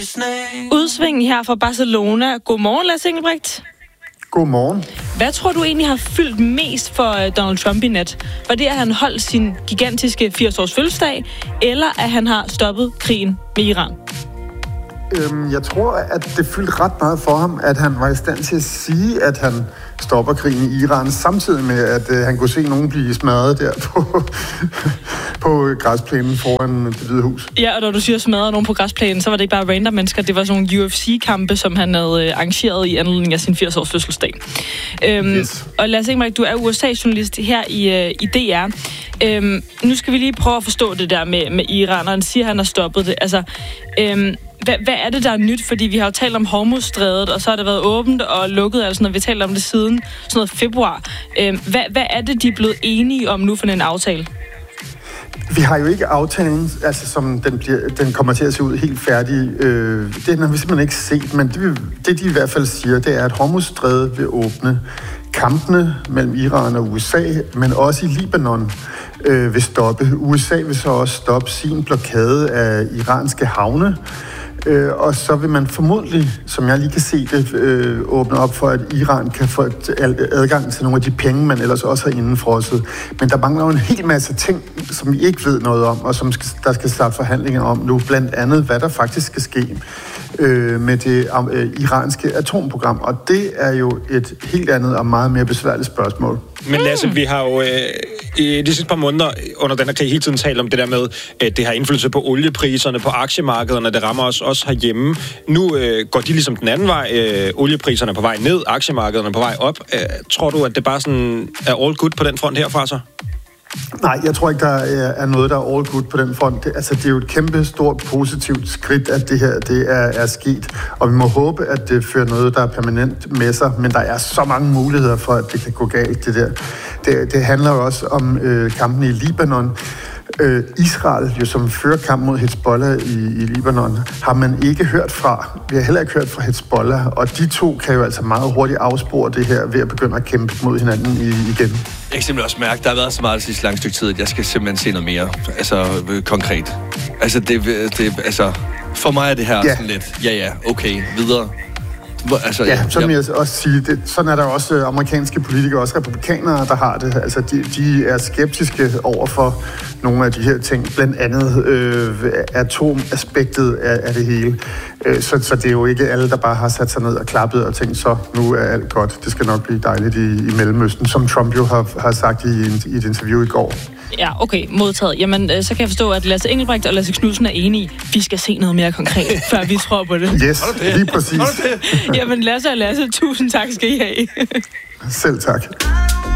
Udsving her fra Barcelona. Godmorgen, Lasse Engelbrecht. Godmorgen. Hvad tror du egentlig har fyldt mest for Donald Trump i nat? Var det, at han holdt sin gigantiske 80-års fødselsdag, eller at han har stoppet krigen med Iran? Jeg tror, at det fyldte ret meget for ham, at han var i stand til at sige, at han stopper krigen i Iran, samtidig med, at han kunne se nogen blive smadret der på græsplænen foran Det Hvide Hus. Ja, og når du siger smadret nogen på græsplænen, så var det ikke bare random mennesker, det var sådan nogle UFC-kampe, som han havde arrangeret i anledning af sin 80-års fødselsdag. Yes. Og Lasse Engelbrecht, du er USA-journalist her i DR. Nu skal vi lige prøve at forstå det der med Iran, og han siger, at han har stoppet det. Altså, hvad er det, der er nyt? Fordi vi har jo talt om Hormuzstrædet, og så har det været åbent og lukket, altså når vi taler om det siden sådan noget februar. Hvad er det, de er blevet enige om nu for en aftale? Vi har jo ikke aftalen, altså som den kommer til at se ud helt færdig. Det har vi simpelthen ikke set, men det de i hvert fald siger, det er, at Hormuzstrædet vil åbne. Kampene mellem Iran og USA, men også i Libanon, vil stoppe. USA vil så også stoppe sin blokade af iranske havne. Og så vil man formodentlig, som jeg lige kan se det, åbne op for, at Iran kan få adgang til nogle af de penge, man ellers også har indenfrosset. Men der mangler jo en hel masse ting, som vi ikke ved noget om, og som der skal starte forhandlinger om nu. Blandt andet, hvad der faktisk skal ske med det iranske atomprogram. Og det er jo et helt andet og meget mere besværligt spørgsmål. Men Lasse, vi har jo i de sidste par måneder under den her krig hele tiden talt om det der med, at det har indflydelse på oliepriserne, på aktiemarkederne, det rammer os også herhjemme. Nu går de ligesom den anden vej. Oliepriserne er på vej ned, aktiemarkederne er på vej op. Tror du, at det bare sådan er all good på den front herfra så? Nej, jeg tror ikke, der er noget, der er all good på den front. Det er jo et kæmpe stort positivt skridt, at det her er sket. Og vi må håbe, at det fører noget, der er permanent med sig. Men der er så mange muligheder for, at det kan gå galt, det der. Det handler jo også om kampen i Libanon. Israel, jo som fører kamp mod Hezbollah i Libanon, har man ikke hørt fra. Vi har heller ikke hørt fra Hezbollah, og de to kan jo altså meget hurtigt afspore det her ved at begynde at kæmpe mod hinanden igen. Jeg kan simpelthen også mærke, at der har været så meget det sidste lange stykke tid, at jeg skal simpelthen se noget mere konkret. Altså, altså, for mig er det her sådan lidt, okay, videre. Altså, sådan vil jeg også sige. Sådan er der også amerikanske politikere, også republikanere, der har det. Altså, de er skeptiske over for nogle af de her ting. Blandt andet atomaspektet af det hele. Så det er jo ikke alle, der bare har sat sig ned og klappet og tænkt, så nu er alt godt. Det skal nok blive dejligt i Mellemøsten, som Trump jo har sagt i et interview i går. Ja, okay, modtaget. Jamen, så kan jeg forstå, at Lasse Engelbrecht og Lasse Knudsen er enige. Vi skal se noget mere konkret, før vi tror på det. Yes, lige præcis. Jamen, Lasse og Lasse, tusind tak skal I have. Selv tak.